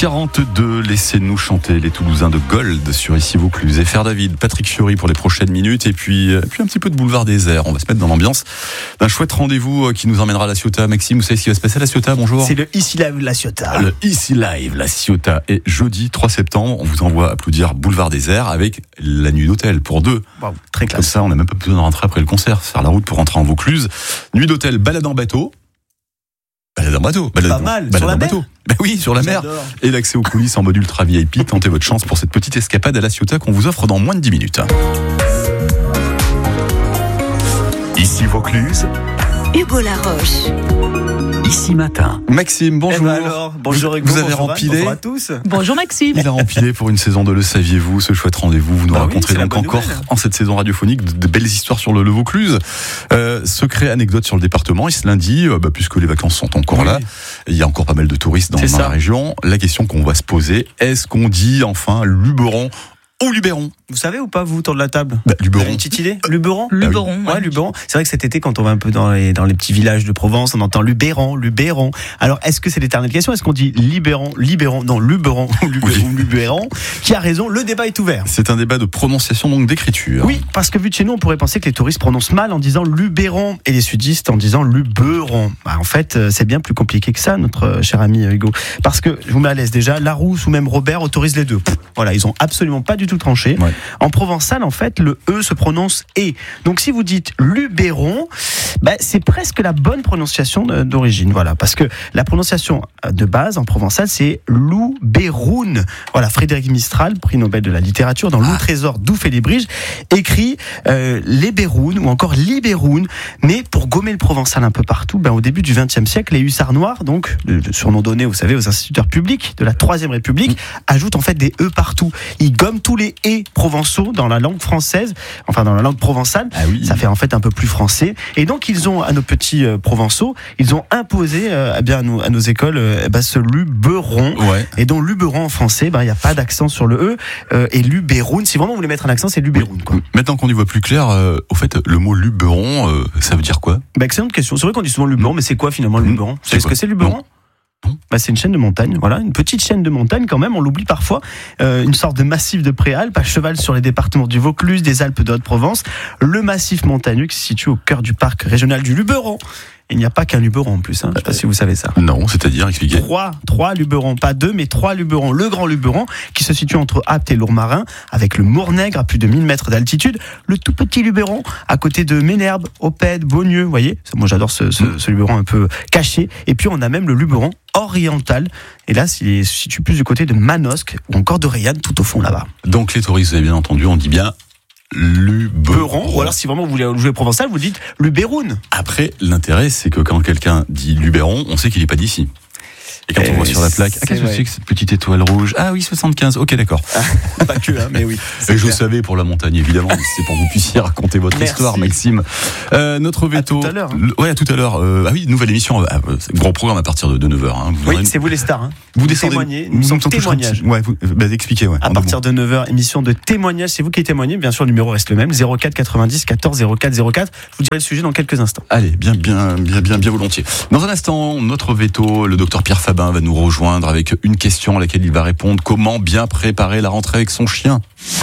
42, laissez-nous chanter les Toulousains de Gold sur Ici Vaucluse. Et faire David, Patrick Fiori pour les prochaines minutes et puis un petit peu de Boulevard des Airs. On va se mettre dans l'ambiance d'un chouette rendez-vous qui nous emmènera à La Ciotat. Maxime, vous savez ce qui va se passer à La Ciotat? Bonjour. C'est le Ici Live La Ciotat. Le Ici Live La Ciotat. Et jeudi 3 septembre, on vous envoie applaudir Boulevard des Airs avec la nuit d'hôtel pour deux. Wow, très classe. Comme ça, on n'a même pas besoin de rentrer après le concert, faire la route pour rentrer en Vaucluse. Nuit d'hôtel, balade en bateau. Balade en bateau. Pas mal, sur la mer. Ben oui, sur la mer. J'adore. Et l'accès aux coulisses en mode ultra VIP. Tentez votre chance pour cette petite escapade à La Ciotat qu'on vous offre dans moins de 10 minutes. Ici Vaucluse, Hugo Laroche. Ici Matin. Maxime, bonjour. Alors, bonjour Hugo, Vous avez bonjour rempilé. Bonjour à tous. Bonjour Maxime. Il a rempilé pour une saison de Le Saviez-vous, ce chouette rendez-vous. Vous nous Bah oui, raconterez c'est la donc bonne encore nouvelle. en cette saison radiophonique de belles histoires sur le Vaucluse. Secret, anecdote sur le département. Et ce lundi, puisque les vacances sont encore Oui. là, il y a encore pas mal de touristes dans C'est la ça. région. La question qu'on va se poser, est-ce qu'on dit enfin Luberon ou Luberon? Vous savez ou pas, vous, autour de la table? Vous avez Luberon. une petite idée? Luberon? Luberon. Ouais, Luberon. C'est vrai que cet été, quand on va un peu dans les petits villages de Provence, on entend Luberon. Alors, est-ce que c'est l'éternelle question? Est-ce qu'on dit Libéron, non, Luberon ou Luberon? Qui a raison? Le débat est ouvert. C'est un débat de prononciation, donc d'écriture. Oui, parce que vu de chez nous, on pourrait penser que les touristes prononcent mal en disant Luberon et les sudistes en disant Luberon. En fait, c'est bien plus compliqué que ça, notre cher ami Hugo. Parce que, je vous mets à l'aise déjà, Larousse ou même Robert autorisent les deux. Voilà, ils ont absolument pas du tout tranché. Ouais. En provençal, en fait, le E se prononce E. Donc, si vous dites Luberon, c'est presque la bonne prononciation d'origine. Voilà, parce que la prononciation de base en provençal, c'est Louberoun. Voilà, Frédéric Mistral, prix Nobel de la littérature, dans Loup Trésor d'Ouf et les Briges, écrit Léberoun ou encore Libéroun. Mais pour gommer le provençal un peu partout, au début du XXe siècle, les hussards noirs, donc le surnom donné, vous savez, aux instituteurs publics de la Troisième République, ajoutent en fait des E partout. Ils gomment tous les E provençaux dans la langue française, enfin dans la langue provençale. Ah oui. Ça fait en fait un peu plus français. Et donc ils ont, à nos petits provençaux, ils ont imposé à nos écoles ce Luberon. Ouais. Et donc Luberon en français, il n'y a pas d'accent sur le E. Et Luberoun, si vraiment vous voulez mettre un accent, c'est Luberoun, quoi. Maintenant qu'on y voit plus clair, au fait, le mot Luberon, ça veut dire quoi? Excellente question. C'est vrai qu'on dit souvent Luberon, mais c'est quoi finalement le Luberon? Vous savez ce quoi que c'est Luberon? Non. C'est une chaîne de montagne, voilà, une petite chaîne de montagne quand même, on l'oublie parfois, une sorte de massif de préalpes à cheval sur les départements du Vaucluse, des Alpes de Haute-Provence, le massif montagneux qui se situe au cœur du parc régional du Luberon. Il n'y a pas qu'un Luberon en plus, je ne sais pas si vous savez ça. Non, c'est-à-dire, expliquez. Trois Luberons, pas deux, mais 3 Luberons. Le Grand Luberon, qui se situe entre Apt et Lourmarin, avec le Mournègre à plus de 1000 mètres d'altitude. Le tout petit Luberon, à côté de Ménherbe, Opède, Beaunieu, vous voyez. Moi, j'adore ce Luberon un peu caché. Et puis, on a même le Luberon oriental. Et là, il se situe plus du côté de Manosque, ou encore de Rayanne, tout au fond là-bas. Donc, les touristes, vous avez bien entendu, on dit bien Luberon. Ou alors, si vraiment vous voulez jouer provençal, vous dites Luberoun. Après, l'intérêt, c'est que quand quelqu'un dit Luberon, on sait qu'il n'est pas d'ici. Et quand on voit sur la plaque, c'est qu'est-ce que vrai. c'est que cette petite étoile rouge? Ah oui, 75, ok, d'accord. Pas que, mais oui. Et je savais pour la montagne, évidemment, mais c'est pour que vous puissiez raconter votre Merci. histoire, Maxime. Notre veto. À tout à l'heure. Ouais, à tout à l'heure. Ah oui, nouvelle émission. Gros programme à partir de 9h. Hein. Oui, c'est vous les stars. vous Vous descendez. témoignez, une émission de témoignage. Ouais, expliquez, ouais. À partir de 9h, émission de témoignage. C'est vous qui témoignez. Bien sûr, le numéro reste le même. 04 90 14 04 04. Je vous dirai le sujet dans quelques instants. Allez, bien volontiers. Dans un instant, notre veto, le docteur Pierre Fabin va nous rejoindre avec une question à laquelle il va répondre. Comment bien préparer la rentrée avec son chien?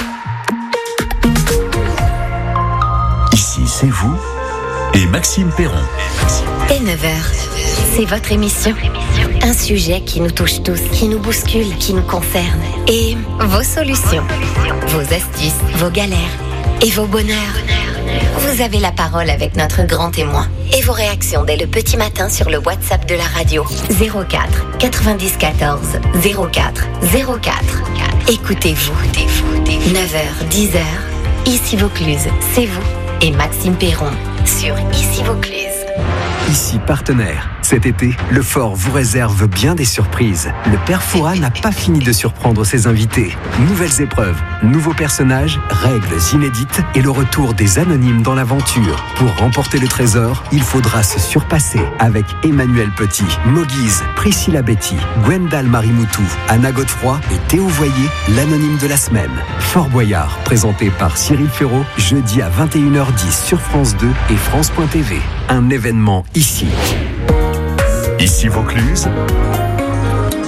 Ici c'est vous et Maxime Perron. Dès 9h, c'est votre émission. Un sujet qui nous touche tous, qui nous bouscule, qui nous concerne. Et vos solutions, vos astuces, vos galères et vos bonheurs. Vous avez la parole avec notre grand témoin. Et vos réactions dès le petit matin sur le WhatsApp de la radio. 04 90 14 04 04. Écoutez-vous. 9h, 10h. Ici Vaucluse, c'est vous et Maxime Perron sur Ici Vaucluse. Ici partenaire. Cet été, le Fort vous réserve bien des surprises. Le Père Fouras n'a pas fini de surprendre ses invités. Nouvelles épreuves, nouveaux personnages, règles inédites et le retour des anonymes dans l'aventure. Pour remporter le trésor, il faudra se surpasser avec Emmanuel Petit, Moguise, Priscilla Betty, Gwendal Marimoutou, Anna Godefroy et Théo Voyer, l'anonyme de la semaine. Fort Boyard, présenté par Cyril Ferraud, jeudi à 21h10 sur France 2 et France.tv. Un événement ici. Ici Vaucluse, Pour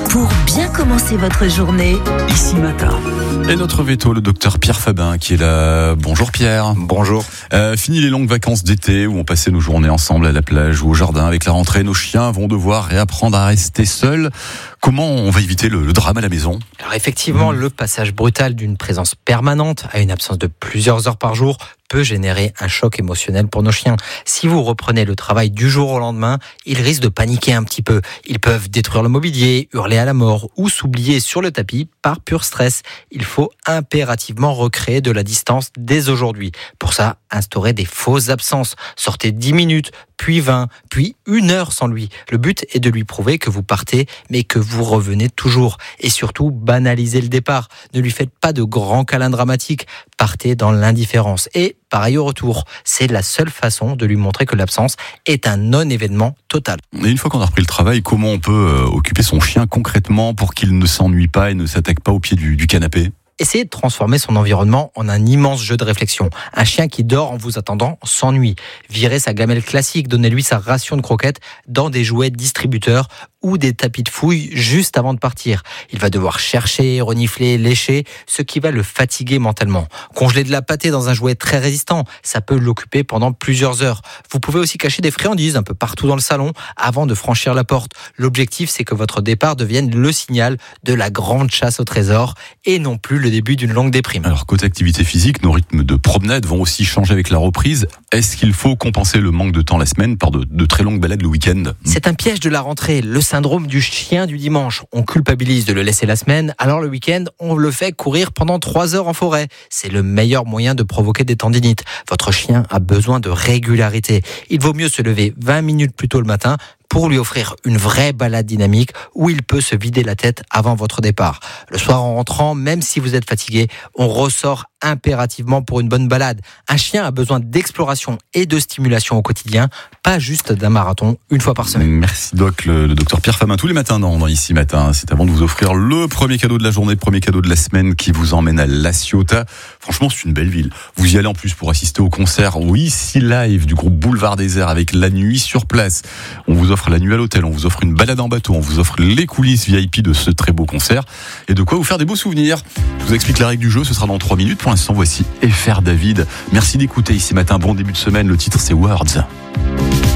bien commencer votre journée. Ici Matin. Et notre veto, le docteur Pierre Fabin, qui est là. Bonjour Pierre. Bonjour. Fini les longues vacances d'été où on passait nos journées ensemble à la plage ou au jardin. Avec la rentrée, nos chiens vont devoir réapprendre à rester seuls. Comment on va éviter le drame à la maison ? Alors effectivement, le passage brutal d'une présence permanente à une absence de plusieurs heures par jour peut générer un choc émotionnel pour nos chiens. Si vous reprenez le travail du jour au lendemain, ils risquent de paniquer un petit peu. Ils peuvent détruire le mobilier, hurler à la mort ou s'oublier sur le tapis par pur stress. Il faut impérativement recréer de la distance dès aujourd'hui. Pour ça, instaurez des fausses absences. Sortez 10 minutes, puis 20, puis 1 heure sans lui. Le but est de lui prouver que vous partez, mais que vous revenez toujours. Et surtout, banalisez le départ. Ne lui faites pas de grands câlins dramatiques. Partez dans l'indifférence. Et pareil au retour. C'est la seule façon de lui montrer que l'absence est un non-événement total. Et une fois qu'on a repris le travail, comment on peut occuper son chien concrètement pour qu'il ne s'ennuie pas et ne s'attaque pas au pied du canapé ? Essayez de transformer son environnement en un immense jeu de réflexion. Un chien qui dort en vous attendant s'ennuie. Virez sa gamelle classique, donnez-lui sa ration de croquettes dans des jouets distributeurs ou des tapis de fouille juste avant de partir. Il va devoir chercher, renifler, lécher, ce qui va le fatiguer mentalement. Congeler de la pâtée dans un jouet très résistant, ça peut l'occuper pendant plusieurs heures. Vous pouvez aussi cacher des friandises un peu partout dans le salon avant de franchir la porte. L'objectif, c'est que votre départ devienne le signal de la grande chasse au trésor et non plus le début d'une longue déprime. Alors, côté activité physique, nos rythmes de promenade vont aussi changer avec la reprise. Est-ce qu'il faut compenser le manque de temps la semaine par de très longues balades le week-end ? C'est un piège de la rentrée, le syndrome du chien du dimanche. On culpabilise de le laisser la semaine, alors le week-end, on le fait courir pendant 3 heures en forêt. C'est le meilleur moyen de provoquer des tendinites. Votre chien a besoin de régularité. Il vaut mieux se lever 20 minutes plus tôt le matin pour lui offrir une vraie balade dynamique où il peut se vider la tête avant votre départ. Le soir en rentrant, même si vous êtes fatigué, on ressort impérativement pour une bonne balade. Un chien a besoin d'exploration et de stimulation au quotidien, pas juste d'un marathon une fois par semaine. Merci Doc, le docteur Pierre Fabin, tous les matins dans Ici Matin. C'est avant de vous offrir le premier cadeau de la journée, le premier cadeau de la semaine qui vous emmène à La Ciotat. Franchement, c'est une belle ville. Vous y allez en plus pour assister au concert Ici Live du groupe Boulevard Désert avec la nuit sur place. On vous offre la nuit à l'hôtel, on vous offre une balade en bateau, on vous offre les coulisses VIP de ce très beau concert et de quoi vous faire des beaux souvenirs. Je vous explique la règle du jeu, ce sera dans 3 minutes. Pour l'instant, voici FR David. Merci d'écouter Ici Matin, bon début de semaine. Le titre, c'est Words.